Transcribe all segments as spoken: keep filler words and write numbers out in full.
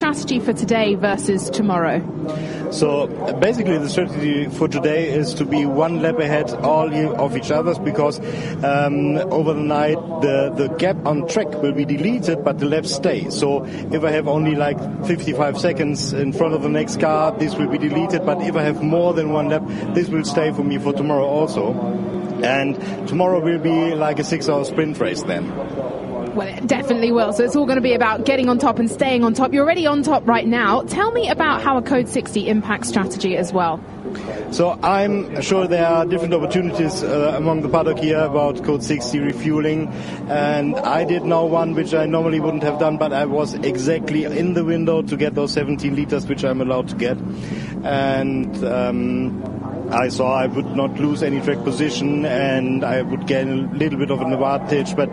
strategy for today versus tomorrow? So basically the strategy for today is to be one lap ahead all of each other, because um, over the night the, the gap on track will be deleted but the laps stay. So if I have only like fifty-five seconds in front of the next car, this will be deleted, but if I have more than one lap, this will stay for me for tomorrow also. And tomorrow will be like a six hour sprint race then. Well, it definitely will. So it's all going to be about getting on top and staying on top. You're already on top right now. Tell me about how a Code sixty impacts strategy as well. So I'm sure there are different opportunities uh, among the paddock here about Code sixty refueling, and I did now one which I normally wouldn't have done, but I was exactly in the window to get those seventeen liters which I'm allowed to get, and um, I saw I would not lose any track position and I would gain a little bit of an advantage. But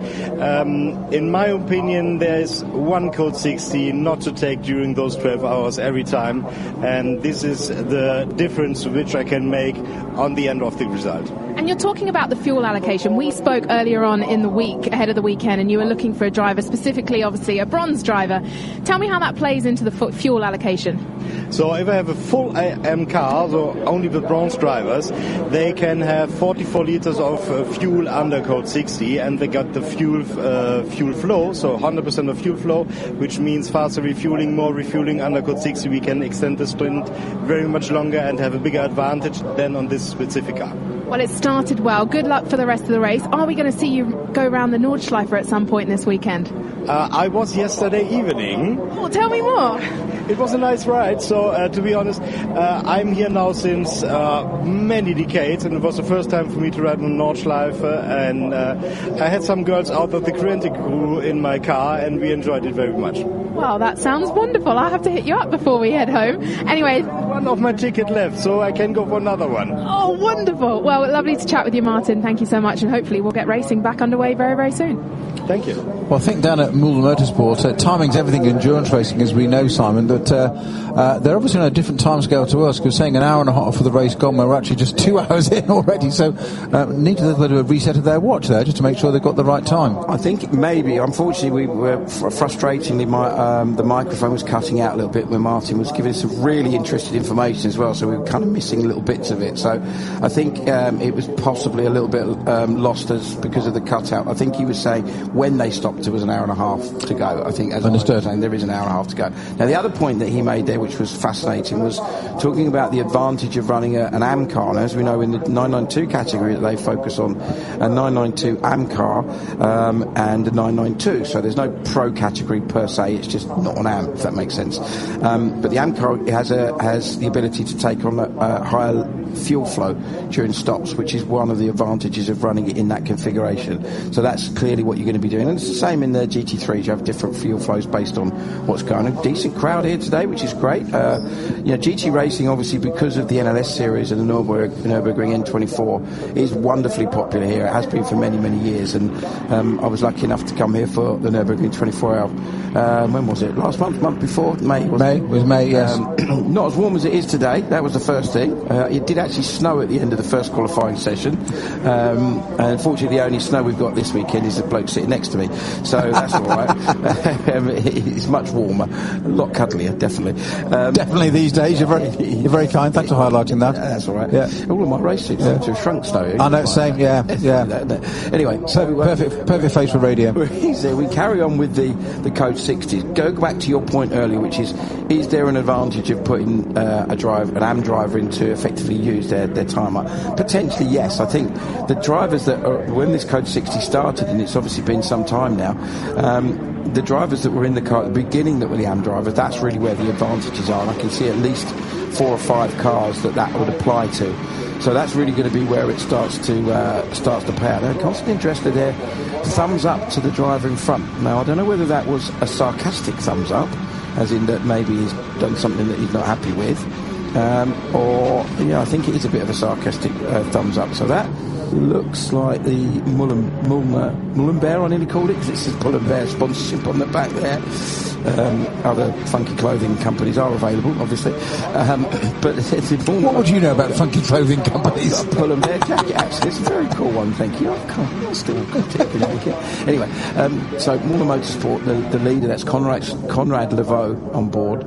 um, in my opinion, there is one Code sixty not to take during those twelve hours every time. And this is the difference which I can make on the end of the result. And you're talking about the fuel allocation. We spoke earlier on in the week, ahead of the weekend, and you were looking for a driver, specifically, obviously, a bronze driver. Tell me how that plays into the fuel allocation. So if I have a full M car, so only the bronze drivers, they can have forty-four liters of uh, fuel under Code sixty, and they got the fuel uh, fuel flow, so one hundred percent of fuel flow, which means faster refueling, more refueling under Code sixty. We can extend the sprint very much longer and have a bigger advantage than on this specific car. Well, it started well. Good luck for the rest of the race. Are we going to see you go around the Nordschleife at some point this weekend? Uh, I was yesterday evening. Oh, tell me more. It was a nice ride. So, uh, to be honest, uh, I'm here now since uh, many decades, and it was the first time for me to ride on Nordschleife. And uh, I had some girls out of the Creventic crew in my car, and we enjoyed it very much. Well, that sounds wonderful. I'll have to hit you up before we head home. Anyway, one of my ticket left, so I can go for another one. Oh, wonderful. Well, lovely to chat with you, Martin. Thank you so much, and hopefully we'll get racing back underway very, very soon. Thank you. Well, I think down at Mulder Motorsport, uh, timing's everything in endurance racing, as we know, Simon, but uh, uh, they're obviously on a different time scale to us, because saying an hour and a half for the race gone, we're actually just two hours in already, so uh, need a little bit of a reset of their watch there, just to make sure they've got the right time. I think maybe, unfortunately, we were fr- frustratingly, my, um, the microphone was cutting out a little bit when Martin was giving us some really interesting information as well, so we were kind of missing little bits of it. So I think um, it was possibly a little bit um, lost as because of the cutout. I think he was saying when they stopped it was an hour and a half to go. I think, as Understood. I was saying, there is an hour and a half to go. Now, the other point that he made there, which was fascinating, was talking about the advantage of running a, an A M car. Now, as we know, in the nine ninety-two category that they focus on, a nine ninety-two A M car um, and a nine ninety-two. So there's no pro category per se. It's just not an A M, if that makes sense. Um, but the A M car has a, has the ability to take on a, a higher fuel flow during stops, which is one of the advantages of running it in that configuration. So that's clearly what you're going to be doing. And it's the same in the G T threes. You have different fuel flows based on what's going on. A decent crowd here today, which is great. Uh, you know, G T racing, obviously, because of the N L S series and the Nürburg, Nürburgring N twenty-four, is wonderfully popular here. It has been for many, many years. And um, I was lucky enough to come here for the Nürburgring twenty-four hour. Um, when was it? Last month? Month before? May? Wasn't May. It? It was May, yes. Um, not as warm as it is today. That was the first thing. Uh, it did actually snow at the end of the first qualifying session. Um, and unfortunately, the only snow we've got this weekend is the bloke sitting next to me. So that's all right. um, it's much warmer. A lot cuddlier, definitely. Um, definitely these days. You're very, you're very kind. Thanks for highlighting that. That's all right. Yeah. All of my race suits yeah. have shrunk snow. I know, same, yeah. yeah. Anyway, so... Uh, perfect, perfect face for radio. We carry on with the, the Code sixty. Go back to your point earlier, which is, is there an advantage of putting uh, a drive, an A M driver in to effectively use their, their time up? Potentially, yes. I think the drivers that are, when this Code sixty started, and it's obviously been some time now, um, the drivers that were in the car at the beginning that were the A M drivers, that's really where the advantages are. And I can see at least four or five cars that that would apply to. So that's really going to be where it starts to uh, starts to pay out. I'm constantly interested there. Thumbs up to the driver in front. Now, I don't know whether that was a sarcastic thumbs up, as in that maybe he's done something that he's not happy with, um, or, you know, I think it is a bit of a sarcastic uh, thumbs up. So that looks like the Mullen, Mullen, Mullen Bear, I nearly called it, because it says Mullen Bear sponsorship on the back there. Um, other funky clothing companies are available, obviously. Um, but it's important. What would you know about funky clothing companies? Pull and Bear jacket, actually. It's a very cool one, thank you. I've got, I've still got it. Anyway, um, so Mullen Motorsport, the, the leader, that's Conrad, Conrad Leveau on board.